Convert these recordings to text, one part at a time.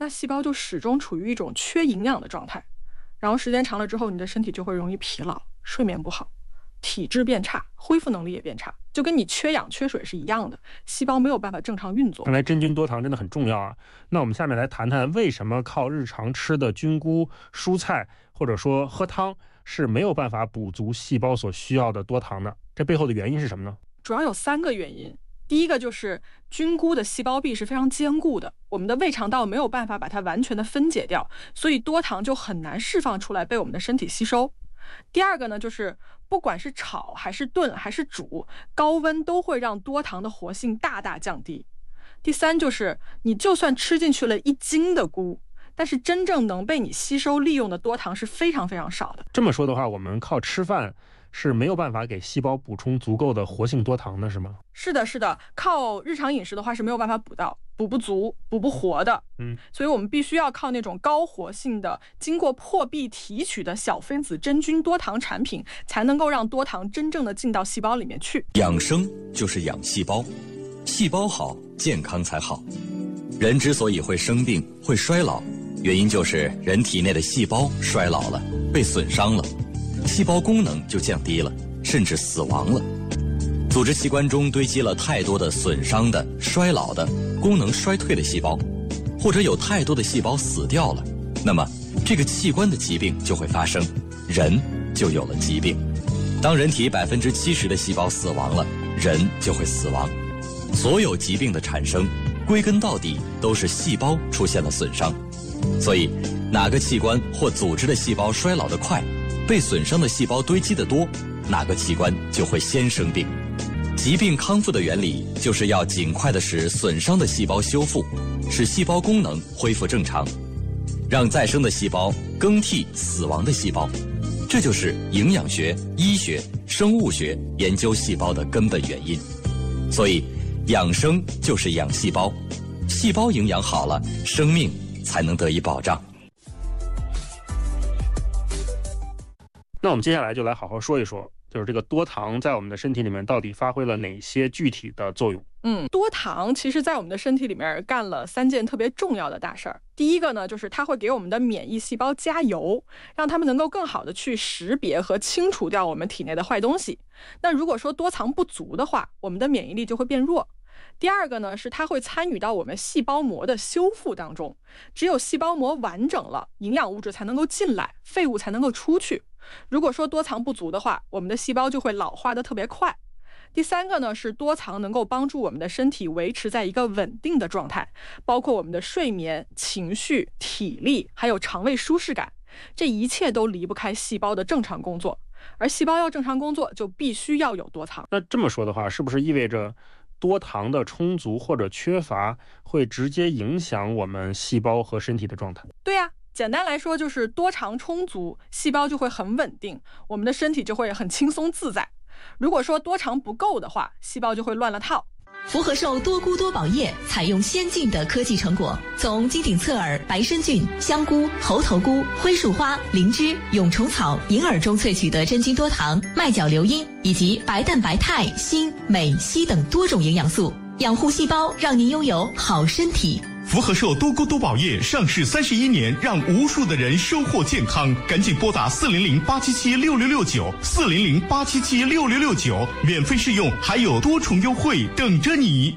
那细胞就始终处于一种缺营养的状态，然后时间长了之后，你的身体就会容易疲劳、睡眠不好、体质变差，恢复能力也变差，就跟你缺氧缺水是一样的，细胞没有办法正常运作。 看来真菌多糖真的很重要啊。那我们下面来谈谈为什么靠日常吃的菌菇、蔬菜或者说喝汤是没有办法补足细胞所需要的多糖的，这背后的原因是什么呢？ 主要有3个原因。第一个就是菌菇的细胞壁是非常坚固的，我们的胃肠道没有办法把它完全的分解掉，所以多糖就很难释放出来被我们的身体吸收。第二个呢，就是不管是炒还是炖还是煮，高温都会让多糖的活性大大降低。第三就是你就算吃进去了1斤的菇，但是真正能被你吸收利用的多糖是非常非常少的。 这么说的话，我们靠吃饭是没有办法给细胞补充足够的活性多糖的，是吗？ 是的，是的，靠日常饮食的话是没有办法补不足、补不活的。所以我们必须要靠那种高活性的、经过破壁提取的小分子真菌多糖产品，才能够让多糖真正的进到细胞里面去。 养生就是养细胞，细胞好，健康才好。人之所以会生病、会衰老，原因就是人体内的细胞衰老了，被损伤了。细胞功能就降低了，甚至死亡了。组织器官中堆积了太多的损伤的、衰老的、功能衰退的细胞，或者有太多的细胞死掉了，那么这个器官的疾病就会发生，人就有了疾病。当人体70%的细胞死亡了，人就会死亡。所有疾病的产生，归根到底都是细胞出现了损伤。所以，哪个器官或组织的细胞衰老得快，被损伤的细胞堆积得多，哪个器官就会先生病。疾病康复的原理就是要尽快地使损伤的细胞修复，使细胞功能恢复正常，让再生的细胞更替死亡的细胞。这就是营养学、医学、生物学研究细胞的根本原因。所以，养生就是养细胞，细胞营养好了，生命才能得以保障。 那我们接下来就来好好说一说，就是这个多糖在我们的身体里面到底发挥了哪些具体的作用？ 多糖其实在我们的身体里面干了3件特别重要的大事儿。第一个呢，就是它会给我们的免疫细胞加油，让它们能够更好的去识别和清除掉我们体内的坏东西。那如果说多糖不足的话，我们的免疫力就会变弱。第二个呢，是它会参与到我们细胞膜的修复当中，只有细胞膜完整了，营养物质才能够进来，废物才能够出去。如果说多糖不足的话，我们的细胞就会老化的特别快。第三个呢，是多糖能够帮助我们的身体维持在一个稳定的状态，包括我们的睡眠、情绪、体力，还有肠胃舒适感，这一切都离不开细胞的正常工作。而细胞要正常工作，就必须要有多糖。 那这么说的话，是不是意味着多糖的充足或者缺乏会直接影响我们细胞和身体的状态？ 对呀，简单来说就是多糖充足，细胞就会很稳定，我们的身体就会很轻松自在。如果说多糖不够的话，细胞就会乱了套。 福和寿多菇多宝液采用先进的科技成果，从金顶侧耳、白参菌、香菇、猴头菇、灰树花、灵芝、蛹虫草、银耳中萃取的真菌多糖、麦角硫因以及白蛋白肽、锌、镁、硒等多种营养素，养护细胞，让您拥有好身体。 福和寿多菇多宝液上市31年，让无数的人收获健康。赶紧拨打400-877-6669，400-877-6669，免费试用，还有多重优惠等着你。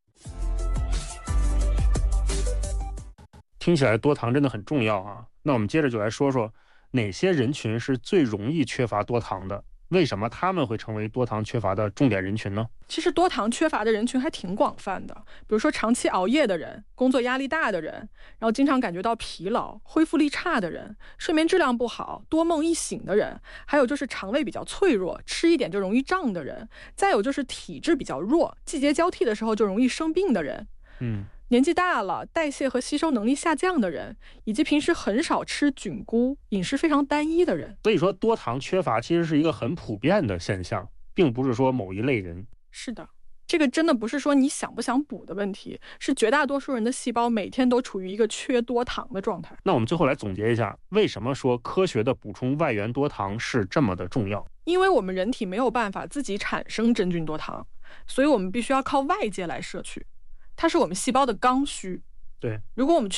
听起来多糖真的很重要啊。那我们接着就来说说哪些人群是最容易缺乏多糖的，为什么他们会成为多糖缺乏的重点人群呢？ 其实多糖缺乏的人群还挺广泛的，比如说长期熬夜的人，工作压力大的人，然后经常感觉到疲劳、恢复力差的人，睡眠质量不好、多梦易醒的人，还有就是肠胃比较脆弱，吃一点就容易胀的人，再有就是体质比较弱，季节交替的时候就容易生病的人。年纪大了，代谢和吸收能力下降的人，以及平时很少吃菌菇、饮食非常单一的人。 所以说多糖缺乏其实是一个很普遍的现象，并不是说某一类人。 是的，这个真的不是说你想不想补的问题，是绝大多数人的细胞每天都处于一个缺多糖的状态。 那我们最后来总结一下，为什么说科学的补充外源多糖是这么的重要？ 因为我们人体没有办法自己产生真菌多糖，所以我们必须要靠外界来摄取，它是我们细胞的刚需。 对， 如果我们